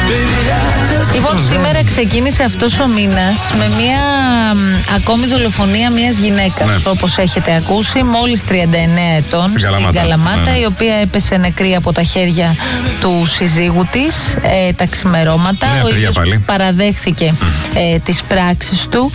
Λοιπόν, σήμερα ξεκίνησε αυτός ο μήνας με μια ακόμη δολοφονία μιας γυναίκας, όπως έχετε ακούσει, μόλις 39 ετών στην Καλαμάτα, η οποία έπεσε νεκρή από τα χέρια του συζύγου της τα ξημερώματα. Ο ίδιος παραδέχθηκε τις πράξεις του.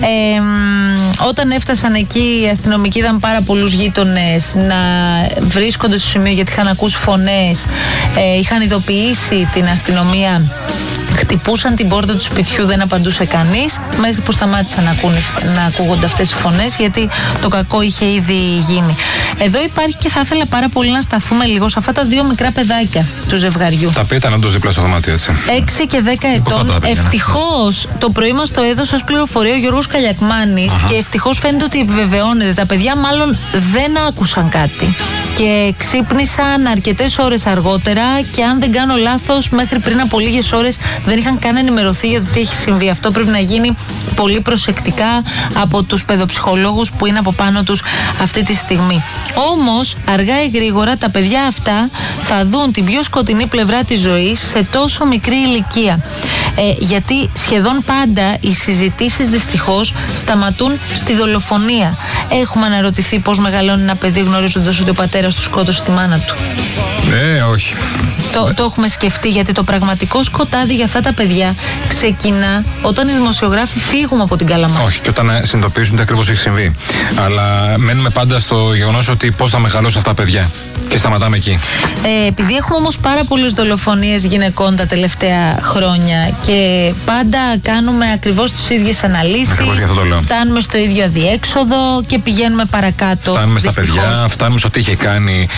Όταν έφτασαν εκεί, οι αστυνομικοί είδαν πάρα πολλούς γείτονες να βρίσκονται στο σημείο, γιατί είχαν ακούσει φωνές, είχαν ειδοποιήσει την αστυνομία. Χτυπούσαν την πόρτα του σπιτιού, δεν απαντούσε κανείς, μέχρι που σταμάτησαν να ακούγονται αυτές οι φωνές, γιατί το κακό είχε ήδη γίνει. Εδώ υπάρχει, και θα ήθελα πάρα πολύ να σταθούμε λίγο σε αυτά τα δύο μικρά παιδάκια του ζευγαριού. Τα οποία ήταν όντως δίπλα στο δωμάτιο, έτσι. 6 και 10 ετών. Ευτυχώς το πρωί μας το έδωσε ως πληροφορία ο Γιώργος Καλιακμάνης, και ευτυχώς φαίνεται ότι επιβεβαιώνεται. Τα παιδιά μάλλον δεν άκουσαν κάτι και ξύπνησαν αρκετές ώρες αργότερα, και αν δεν κάνω λάθος, μέχρι πριν από λίγες ώρες δεν είχαν καν ενημερωθεί για το τι έχει συμβεί. Αυτό πρέπει να γίνει πολύ προσεκτικά από τους παιδοψυχολόγους που είναι από πάνω τους αυτή τη στιγμή. Όμως, αργά ή γρήγορα, τα παιδιά αυτά θα δουν την πιο σκοτεινή πλευρά της ζωής σε τόσο μικρή ηλικία. Γιατί σχεδόν πάντα οι συζητήσεις δυστυχώς σταματούν στη δολοφονία. Έχουμε αναρωτηθεί πώς μεγαλώνει ένα παιδί γνωρίζοντας ότι ο πατέρας του σκότωσε τη μάνα του? Όχι. Το έχουμε σκεφτεί, γιατί το πραγματικό σκοτάδι για αυτά τα παιδιά ξεκινά όταν οι δημοσιογράφοι φύγουμε από την Καλαμάτα. Όχι, και όταν συνειδητοποιήσουν τι ακριβώς έχει συμβεί. Αλλά μένουμε πάντα στο γεγονός ότι πώς θα μεγαλώσουν αυτά τα παιδιά. Και σταματάμε εκεί. Επειδή έχουμε όμως πάρα πολλές δολοφονίες γυναικών τα τελευταία χρόνια και πάντα κάνουμε ακριβώς τις ίδιες αναλύσεις, φτάνουμε στο ίδιο αδιέξοδο και πηγαίνουμε παρακάτω. Φτάνουμε στα παιδιά, φτάνουμε στο τι είχε κάνει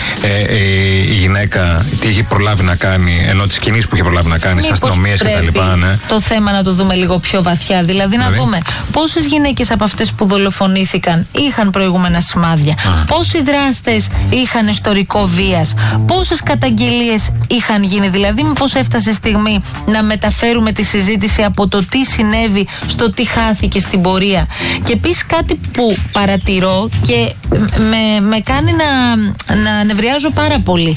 η γυναίκα, τι είχε προλάβει να κάνει, ενώ τις κινήσεις που είχε προλάβει να κάνει, στις αστυνομίες κτλ. Ναι. Το θέμα να το δούμε λίγο πιο βαθιά. Δηλαδή να δούμε πόσες γυναίκες από αυτές που δολοφονήθηκαν είχαν προηγούμενα σημάδια, πόσοι δράστες είχαν ιστορικό βίας, πόσες καταγγελίες είχαν γίνει. Δηλαδή, μήπως έφτασε η στιγμή να μεταφέρουμε τη συζήτηση από το τι συνέβη στο τι χάθηκε στην πορεία. Και επίσης κάτι που παρατηρώ και με κάνει να νευριάζω πάρα πολύ.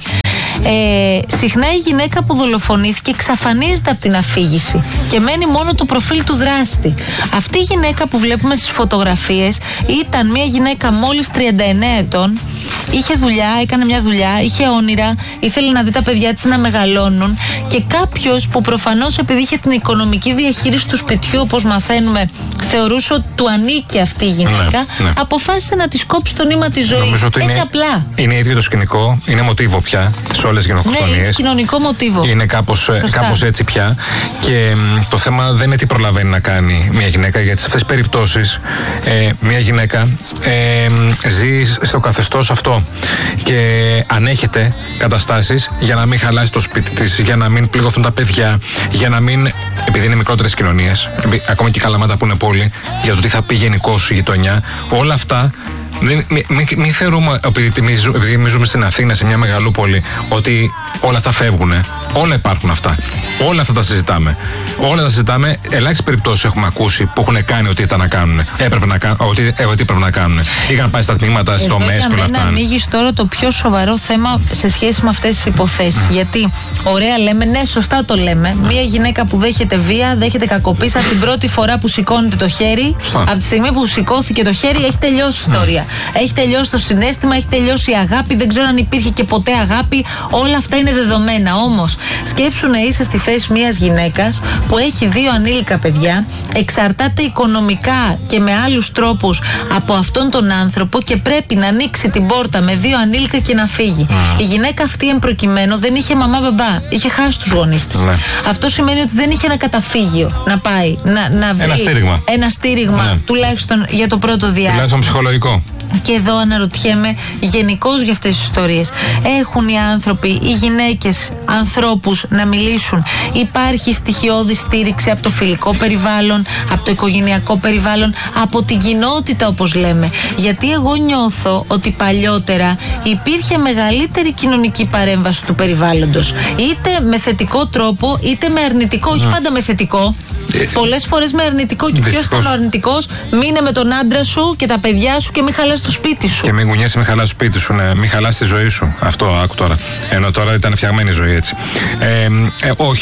Συχνά η γυναίκα που δολοφονήθηκε εξαφανίζεται από την αφήγηση και μένει μόνο το προφίλ του δράστη. Αυτή η γυναίκα που βλέπουμε στις φωτογραφίες ήταν μια γυναίκα μόλις 39 ετών. Είχε δουλειά, έκανε μια δουλειά, είχε όνειρα, ήθελε να δει τα παιδιά της να μεγαλώνουν, και κάποιος που προφανώς, επειδή είχε την οικονομική διαχείριση του σπιτιού, όπως μαθαίνουμε, θεωρούσε ότι του ανήκει αυτή η γυναίκα, αποφάσισε να της κόψει το νήμα της ζωής. Έτσι απλά. Είναι ίδιο το σκηνικό, είναι μοτίβο πια σε όλες τις γενοκτονίες. Είναι κοινωνικό μοτίβο. Είναι κάπως έτσι πια. Και το θέμα δεν είναι τι προλαβαίνει να κάνει μια γυναίκα, γιατί σε αυτές τις περιπτώσεις μια γυναίκα ζει στο καθεστώς αυτό και ανέχεται καταστάσεις για να μην χαλάσει το σπίτι της, για να μην πληγωθούν τα παιδιά, για να μην, επειδή είναι μικρότερες κοινωνίες, ακόμα και η Καλαμάτα που είναι πόλη, για το τι θα πει γενικώς η γειτονιά, όλα αυτά. Μην θεωρούμε, επειδή εμείς ζούμε στην Αθήνα, σε μια μεγαλούπολη, ότι όλα αυτά φεύγουν. Όλα υπάρχουν αυτά. Όλα αυτά τα συζητάμε. Όλα τα συζητάμε. Ελάχιστες περιπτώσεις έχουμε ακούσει που έχουν κάνει ό,τι ήταν να κάνουν. Ό,τι έπρεπε να κάνουν. Είχαν πάει στα τμήματα, στο ΜΕΣ και όλα αυτά. Ανοίγεις τώρα το πιο σοβαρό θέμα σε σχέση με αυτές τις υποθέσεις. Γιατί, ωραία λέμε, ναι, σωστά το λέμε. Μια γυναίκα που δέχεται βία, δέχεται κακοποίηση από την πρώτη φορά που σηκώνεται το χέρι, από τη στιγμή που σηκώθηκε το χέρι, έχει τελειώσει η ιστορία. Έχει τελειώσει το συναίσθημα, έχει τελειώσει η αγάπη. Δεν ξέρω αν υπήρχε και ποτέ αγάπη. Όλα αυτά είναι δεδομένα. Όμως, σκέψου να είσαι στη θέση μιας γυναίκας που έχει 2 ανήλικα παιδιά, εξαρτάται οικονομικά και με άλλους τρόπους από αυτόν τον άνθρωπο και πρέπει να ανοίξει την πόρτα με 2 ανήλικα και να φύγει. Η γυναίκα αυτή εμπροκειμένου δεν είχε μαμά μπαμπά. Είχε χάσει τους γονείς της. Αυτό σημαίνει ότι δεν είχε ένα καταφύγιο να πάει να βρει ένα στήριγμα τουλάχιστον για το πρώτο διάστημα. Τουλάχιστον ψυχολογικό. Και εδώ αναρωτιέμαι γενικώς για αυτές τις ιστορίες. Έχουν οι άνθρωποι, οι γυναίκες, ανθρώπους να μιλήσουν? Υπάρχει στοιχειώδη στήριξη από το φιλικό περιβάλλον, από το οικογενειακό περιβάλλον, από την κοινότητα, όπως λέμε? Γιατί εγώ νιώθω ότι παλιότερα υπήρχε μεγαλύτερη κοινωνική παρέμβαση του περιβάλλοντος. Είτε με θετικό τρόπο, είτε με αρνητικό. Όχι πάντα με θετικό. Πολλές φορές με αρνητικό. Και ποιος ήταν ο αρνητικός? Μείνε με τον άντρα σου και τα παιδιά σου και μην χαλάς το σπίτι σου. Και μην κουνιέσαι, μην χαλάς το σπίτι σου, μην χαλάς τη ζωή σου. Αυτό άκου τώρα. Ενώ τώρα ήταν φτιαγμένη η ζωή έτσι. Όχι.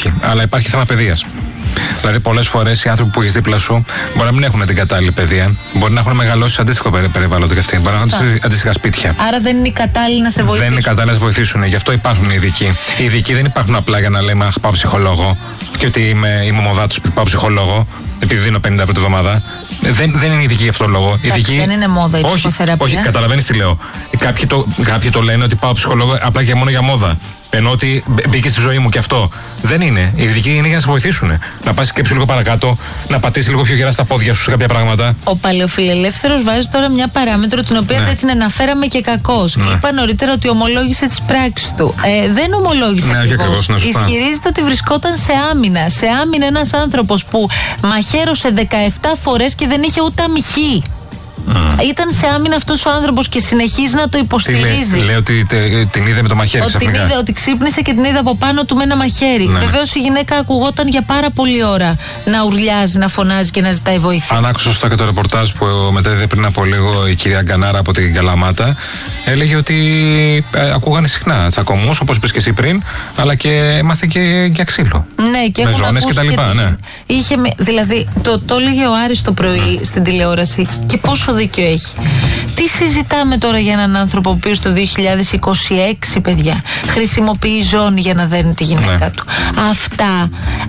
όχι, αλλά υπάρχει θέμα παιδείας. Δηλαδή, πολλές φορές οι άνθρωποι που έχεις δίπλα σου μπορεί να μην έχουν την κατάλληλη παιδεία, μπορεί να έχουν μεγαλώσει σε αντίστοιχο περιβάλλον και αυτοί, μπορεί να έχουν αντίστοιχα σπίτια. Άρα δεν είναι κατάλληλοι να σε βοηθήσουν. Δεν είναι κατάλληλοι να σε βοηθήσουν. Γι' αυτό υπάρχουν οι ειδικοί. Οι ειδικοί δεν υπάρχουν απλά για να λέμε αχ, πάω ψυχολόγο και ότι είμαι ομοδάτος που πάω ψυχολόγο, επειδή δίνω 50 ευρώ τη βδομάδα. Δεν είναι ειδικοί γι' αυτόν τον λόγο. Δεν είναι μόδα η ψυχοθεραπεία. Όχι, καταλαβαίνεις τι λέω. Κάποιοι το λένε ότι πάω ψυχολόγο απλά και μόνο για μόδα. Ενώ ότι μπήκε στη ζωή μου και αυτό. Δεν είναι. Οι ειδικοί είναι για να σε βοηθήσουν. Να πας σκέψου λίγο παρακάτω, να πατήσεις λίγο πιο γερά στα πόδια σου σε κάποια πράγματα. Ο παλαιοφιλελεύθερος βάζει τώρα μια παράμετρο την οποία δεν την αναφέραμε και κακώς. Είπα νωρίτερα ότι ομολόγησε τις πράξεις του. Δεν ομολόγησε ακριβώς. Ισχυρίζεται ότι βρισκόταν σε άμυνα. Σε άμυνα ένας άνθρωπος που μαχαίρωσε 17 φορές και δεν είχε ούτε αμυχή. Ήταν σε άμυνα αυτός ο άνθρωπος και συνεχίζει να το υποστηρίζει. Λέει ότι την είδε με το μαχαίρι. Ότι ξύπνησε και την είδε από πάνω του με ένα μαχαίρι. Βεβαίως η γυναίκα ακουγόταν για πάρα πολλή ώρα να ουρλιάζει, να φωνάζει και να ζητάει βοήθεια. Αν άκουσα σωστά και το ρεπορτάζ που μετέδιδε πριν από λίγο η κυρία Γκανάρα από την Καλαμάτα, έλεγε ότι ακούγανε συχνά τσακωμούς, όπως είπες και εσύ πριν, αλλά και έμαθε και για ξύλο. Ναι, και με ζώνες και τα λοιπά. Δηλαδή, το έλεγε ο Άρης το πρωί στην τηλεόραση και πόσο δίκιο έχει. Τι συζητάμε τώρα για έναν άνθρωπο ο οποίος το 2026, παιδιά, χρησιμοποιεί ζώνη για να δέρνει τη γυναίκα του. Αυτά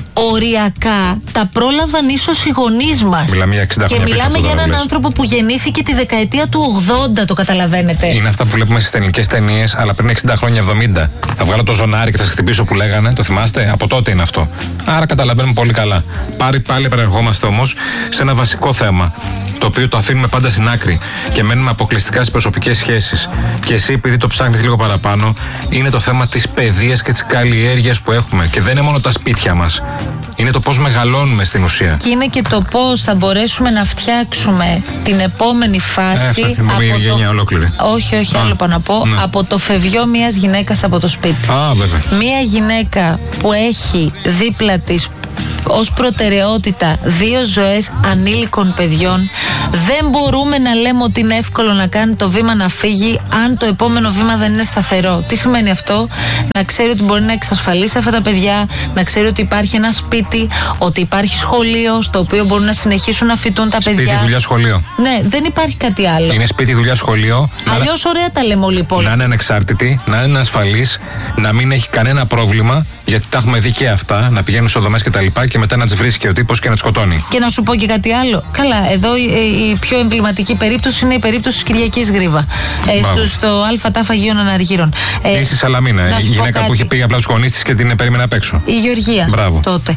οριακά τα πρόλαβαν ίσως οι γονείς μας. Μιλάμε για 60 και μιλάμε για έναν άνθρωπο που γεννήθηκε τη δεκαετία του 80, το καταλαβαίνετε. Είναι αυτά που βλέπουμε στις ελληνικές ταινίες, αλλά πριν 60 χρόνια, 70. Θα βγάλω το ζωνάρι και θα σε χτυπήσω που λέγανε, το θυμάστε? Από τότε είναι αυτό. Άρα καταλαβαίνουμε πολύ καλά. Πάλι επανερχόμαστε όμως σε ένα βασικό θέμα, το οποίο το αφήνουμε πάντα στην άκρη και μένουμε αποκλειστικά στις προσωπικές σχέσεις. Και εσύ, επειδή το ψάχνεις λίγο παραπάνω, είναι το θέμα της παιδείας και της καλλιέργειας που έχουμε. Και δεν είναι μόνο τα σπίτια μας. Είναι το πώς μεγαλώνουμε στην ουσία. Και είναι και το πώς θα μπορέσουμε να φτιάξουμε την επόμενη φάση. Όχι, άλλο πάνω να πω. Ναι. Από το φευγιό μιας γυναίκας από το σπίτι. Βέβαια. Μια γυναίκα που έχει δίπλα της ως προτεραιότητα 2 ζωές ανήλικων παιδιών, δεν μπορούμε να λέμε ότι είναι εύκολο να κάνει το βήμα να φύγει αν το επόμενο βήμα δεν είναι σταθερό. Τι σημαίνει αυτό? Να ξέρει ότι μπορεί να εξασφαλίσει αυτά τα παιδιά, να ξέρει ότι υπάρχει ένα σπίτι, ότι υπάρχει σχολείο στο οποίο μπορούν να συνεχίσουν να φοιτούν τα παιδιά. Σπίτι, δουλειά, σχολείο. Ναι, δεν υπάρχει κάτι άλλο. Είναι σπίτι, δουλειά, σχολείο. Αλλιώς ωραία τα λέμε όλοι οι υπόλοιποι. Να είναι ανεξάρτητη, να είναι ασφαλής, να μην έχει κανένα πρόβλημα, γιατί τα έχουμε δει και αυτά, να πηγαίνουν σε οδομές κτλ. Και μετά να τις βρίσκει ο τύπος και να τις σκοτώνει. Και να σου πω και κάτι άλλο. Καλά, εδώ η πιο εμβληματική περίπτωση είναι η περίπτωση της Κυριακής Γρίβα. Στο ΑΤ Αγίων Αναργύρων. Στη Σαλαμίνα. Η γυναίκα που είχε πήγε απλά τους γονείς της και την περίμενε απ' έξω. Η Γεωργία. Μπράβο. Τότε.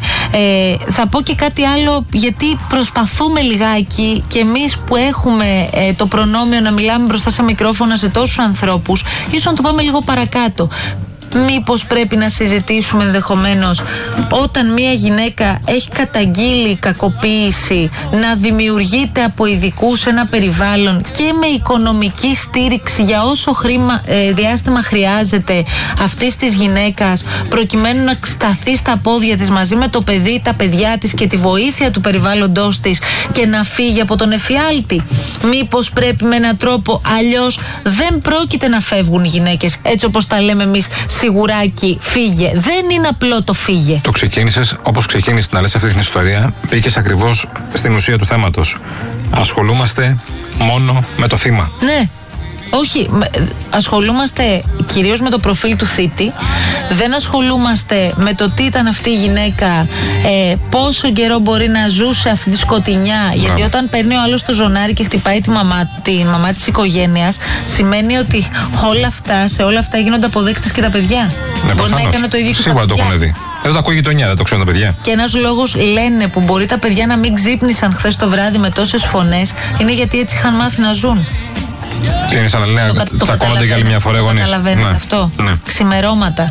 Θα πω και κάτι άλλο, γιατί προσπαθούμε λιγάκι και εμείς που έχουμε το προνόμιο να μιλάμε μπροστά σε μικρόφωνα σε τόσους ανθρώπους, ίσως να το πάμε λίγο παρακάτω. Μήπως πρέπει να συζητήσουμε ενδεχομένως όταν μια γυναίκα έχει καταγγείλει κακοποίηση να δημιουργείται από ειδικούς ένα περιβάλλον και με οικονομική στήριξη για όσο διάστημα χρειάζεται αυτής της γυναίκας, προκειμένου να σταθεί στα πόδια της μαζί με το παιδί, τα παιδιά της και τη βοήθεια του περιβάλλοντος της και να φύγει από τον εφιάλτη? Μήπως πρέπει με έναν τρόπο? Αλλιώς δεν πρόκειται να φεύγουν οι γυναίκες έτσι όπως τα λέμε εμείς. Σιγουράκι, φύγε. Δεν είναι απλό το φύγε. Το ξεκίνησες όπως ξεκίνησες να λες αυτή την ιστορία. Πήγες ακριβώς στην ουσία του θέματος. Ασχολούμαστε μόνο με το θύμα. Ναι. Όχι, ασχολούμαστε κυρίως με το προφίλ του θήτη. Δεν ασχολούμαστε με το τι ήταν αυτή η γυναίκα, πόσο καιρό μπορεί να ζούσε αυτή τη σκοτεινιά. Γιατί όταν παίρνει ο άλλος το ζωνάρι και χτυπάει τη μαμά της οικογένειας, σημαίνει ότι σε όλα αυτά γίνονται αποδέκτες και τα παιδιά. Μπορεί να έκανε το ίδιο και σίγουρα το έχουν δει. Δεν το ακούει η γειτονιά, δεν το ξέρουν τα παιδιά. Και ένας λόγος λένε που μπορεί τα παιδιά να μην ξύπνησαν χθες το βράδυ με τόσες φωνές είναι γιατί έτσι είχαν μάθει να ζουν. Και είναι σαν να λένε τσακώνονται για άλλη μια φορά οι γονείς. Καταλαβαίνετε αυτό. Ναι. Ξημερώματα.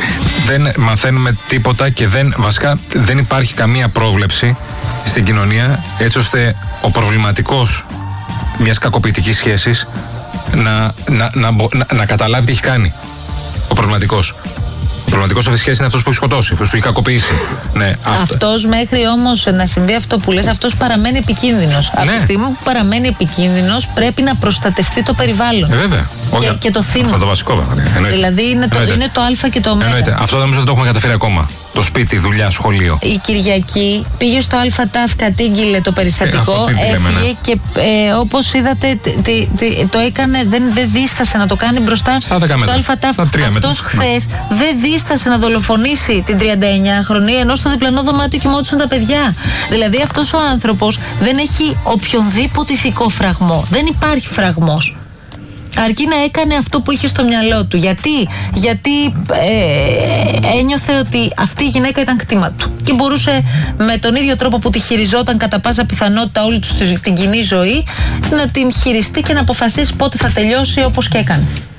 Δεν μαθαίνουμε τίποτα και βασικά δεν υπάρχει καμία πρόβλεψη στην κοινωνία έτσι ώστε ο προβληματικός μιας κακοποιητικής σχέσης να καταλάβει τι έχει κάνει. Ο προβληματικός. Ο προβληματικός σε αυτή τη σχέση είναι αυτός που έχει σκοτώσει, αυτός που έχει κακοποιήσει. Ναι, αυτός μέχρι όμως να συμβεί αυτό που λες, αυτός παραμένει επικίνδυνος. Από τη στιγμή που παραμένει επικίνδυνος, πρέπει να προστατευτεί το περιβάλλον. Βέβαια. Και το θύμα. Αυτό το βασικό, δηλαδή είναι το Α και το Ω. Αυτό νομίζω δεν το έχουμε καταφέρει ακόμα. Το σπίτι, δουλειά, σχολείο. Η Κυριακή πήγε στο ΑΤΑΦ, κατήγγειλε το περιστατικό, έφυγε και όπως είδατε το έκανε, δεν δίστασε να το κάνει μπροστά στο ΑΤΑΦ. Αυτός χθες δεν δίστασε να δολοφονήσει την 39χρονη, ενώ στο διπλανό δωμάτιο κοιμόντουσαν τα παιδιά. Δηλαδή αυτός ο άνθρωπος δεν έχει οποιονδήποτε ηθικό φραγμό. Δεν υπάρχει φραγμός. Αρκεί να έκανε αυτό που είχε στο μυαλό του. Γιατί ένιωθε ότι αυτή η γυναίκα ήταν κτήμα του. Και μπορούσε με τον ίδιο τρόπο που τη χειριζόταν κατά πάσα πιθανότητα όλη του την κοινή ζωή, να την χειριστεί και να αποφασίσει πότε θα τελειώσει, όπως και έκανε.